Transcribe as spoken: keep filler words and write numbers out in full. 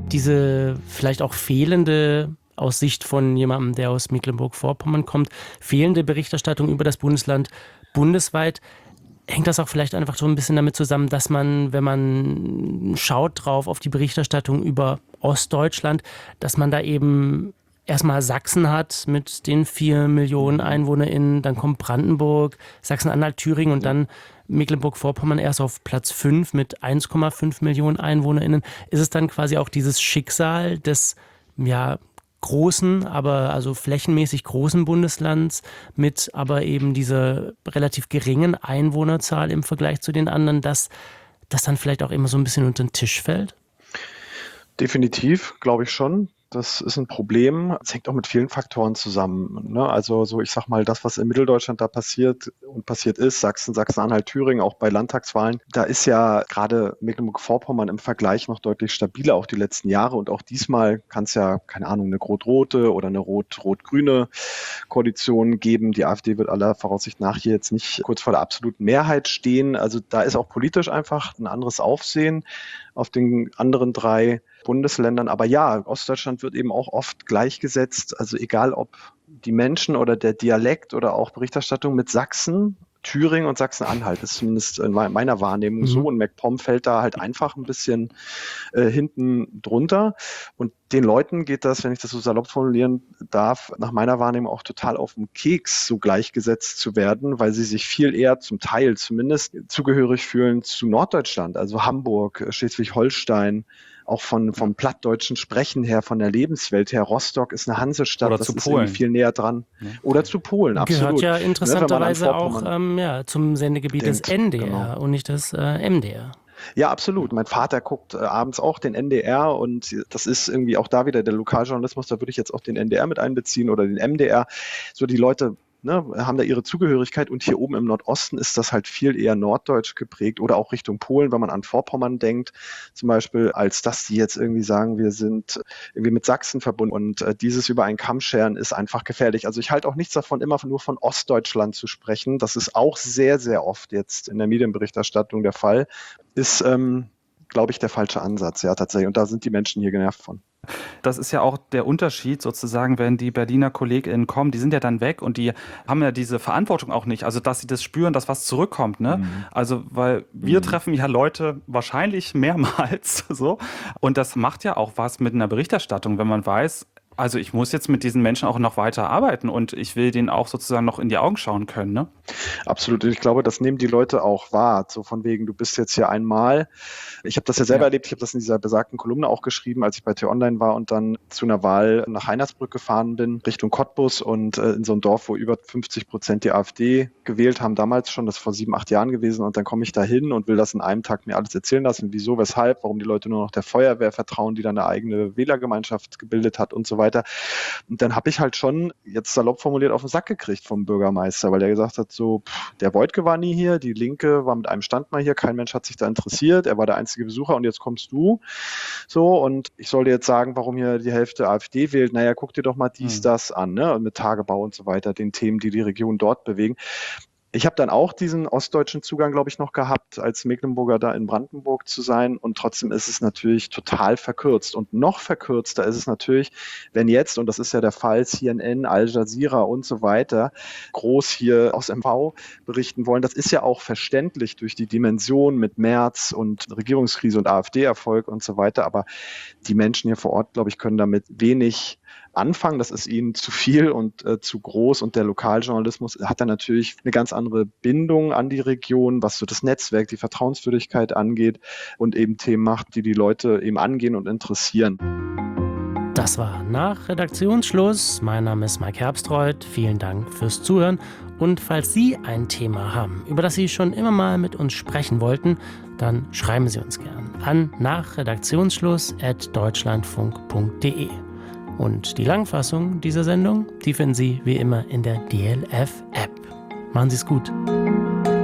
diese vielleicht auch fehlende, aus Sicht von jemandem, der aus Mecklenburg-Vorpommern kommt, fehlende Berichterstattung über das Bundesland bundesweit, hängt das auch vielleicht einfach so ein bisschen damit zusammen, dass man, wenn man schaut drauf auf die Berichterstattung über Ostdeutschland, dass man da eben erstmal Sachsen hat mit den vier Millionen EinwohnerInnen, dann kommt Brandenburg, Sachsen-Anhalt, Thüringen und dann Mecklenburg-Vorpommern erst auf Platz fünf mit eins Komma fünf Millionen EinwohnerInnen. Ist es dann quasi auch dieses Schicksal des, ja, großen, aber also flächenmäßig großen Bundeslands mit aber eben dieser relativ geringen Einwohnerzahl im Vergleich zu den anderen, dass das dann vielleicht auch immer so ein bisschen unter den Tisch fällt? Definitiv, glaube ich schon. Das ist ein Problem. Es hängt auch mit vielen Faktoren zusammen. Ne? Also so, ich sag mal, das, was in Mitteldeutschland da passiert und passiert ist, Sachsen, Sachsen-Anhalt, Thüringen, auch bei Landtagswahlen, da ist ja gerade Mecklenburg-Vorpommern im Vergleich noch deutlich stabiler, auch die letzten Jahre. Und auch diesmal kann es ja, keine Ahnung, eine rot-rote oder eine rot-rot-grüne Koalition geben. Die AfD wird aller Voraussicht nach hier jetzt nicht kurz vor der absoluten Mehrheit stehen. Also da ist auch politisch einfach ein anderes Aufsehen auf den anderen drei Bundesländern. Aber ja, Ostdeutschland wird eben auch oft gleichgesetzt. Also egal ob die Menschen oder der Dialekt oder auch Berichterstattung mit Sachsen, Thüringen und Sachsen-Anhalt. Das ist zumindest in meiner Wahrnehmung mhm. so. Und MacPom fällt da halt einfach ein bisschen äh, hinten drunter. Und den Leuten geht das, wenn ich das so salopp formulieren darf, nach meiner Wahrnehmung auch total auf den Keks, so gleichgesetzt zu werden, weil sie sich viel eher zum Teil zumindest zugehörig fühlen zu Norddeutschland, also Hamburg, Schleswig-Holstein, auch von, vom plattdeutschen Sprechen her, von der Lebenswelt her. Rostock ist eine Hansestadt, Oder das zu ist Polen. irgendwie viel näher dran. Ja. Oder zu Polen, absolut. Gehört ja interessanterweise ne, auch ähm, ja, zum Sendegebiet denkt, des N D R genau. und nicht des äh, M D R. Ja, absolut. Mein Vater guckt äh, abends auch den N D R und das ist irgendwie auch da wieder der Lokaljournalismus, da würde ich jetzt auch den N D R mit einbeziehen oder den M D R. So die Leute Ne, haben da ihre Zugehörigkeit und hier oben im Nordosten ist das halt viel eher norddeutsch geprägt oder auch Richtung Polen, wenn man an Vorpommern denkt, zum Beispiel, als dass die jetzt irgendwie sagen, wir sind irgendwie mit Sachsen verbunden und äh, dieses über einen Kamm scheren ist einfach gefährlich. Also ich halte auch nichts davon, immer nur von Ostdeutschland zu sprechen. Das ist auch sehr, sehr oft jetzt in der Medienberichterstattung der Fall. Ist, ähm, glaube ich, der falsche Ansatz, ja, tatsächlich. Und da sind die Menschen hier genervt von. Das ist ja auch der Unterschied sozusagen, wenn die Berliner KollegInnen kommen, die sind ja dann weg und die haben ja diese Verantwortung auch nicht, also dass sie das spüren, dass was zurückkommt, ne? Mhm. Also, weil wir mhm. treffen ja Leute wahrscheinlich mehrmals so und das macht ja auch was mit einer Berichterstattung, wenn man weiß, also ich muss jetzt mit diesen Menschen auch noch weiter arbeiten und ich will denen auch sozusagen noch in die Augen schauen können, ne? Absolut. Ich glaube, das nehmen die Leute auch wahr. So von wegen, du bist jetzt hier einmal. Ich habe das ja selber ja. erlebt. Ich habe das in dieser besagten Kolumne auch geschrieben, als ich bei T-Online war und dann zu einer Wahl nach Heinersbrück gefahren bin, Richtung Cottbus und äh, in so ein Dorf, wo über fünfzig Prozent die AfD gewählt haben, damals schon, das ist vor sieben, acht Jahren gewesen. Und dann komme ich da hin und will das in einem Tag mir alles erzählen lassen. Wieso, weshalb, warum die Leute nur noch der Feuerwehr vertrauen, die dann eine eigene Wählergemeinschaft gebildet hat und so weiter. Und dann habe ich halt schon, jetzt salopp formuliert, auf den Sack gekriegt vom Bürgermeister, weil der gesagt hat, so, pff, der Voigtke war nie hier, die Linke war mit einem Stand mal hier, kein Mensch hat sich da interessiert, er war der einzige Besucher und jetzt kommst du. So, und ich soll dir jetzt sagen, warum hier die Hälfte AfD wählt. Naja, guck dir doch mal dies, mhm. das an, ne? Mit Tagebau und so weiter, den Themen, die die Region dort bewegen. Ich habe dann auch diesen ostdeutschen Zugang, glaube ich, noch gehabt, als Mecklenburger da in Brandenburg zu sein. Und trotzdem ist es natürlich total verkürzt. Und noch verkürzter ist es natürlich, wenn jetzt, und das ist ja der Fall, C N N, Al Jazeera und so weiter, groß hier aus M V berichten wollen. Das ist ja auch verständlich durch die Dimension mit Merz und Regierungskrise und AfD-Erfolg und so weiter. Aber die Menschen hier vor Ort, glaube ich, können damit wenig anfangen. Das ist ihnen zu viel und äh, zu groß und der Lokaljournalismus hat dann natürlich eine ganz andere Bindung an die Region, was so das Netzwerk, die Vertrauenswürdigkeit angeht und eben Themen macht, die die Leute eben angehen und interessieren. Das war nach Redaktionsschluss. Mein Name ist Mike Herbstreuth. Vielen Dank fürs Zuhören. Und falls Sie ein Thema haben, über das Sie schon immer mal mit uns sprechen wollten, dann schreiben Sie uns gern an nachredaktionsschluss at deutschlandfunk punkt de. Und die Langfassung dieser Sendung, die finden Sie wie immer in der D L F-App. Machen Sie es gut.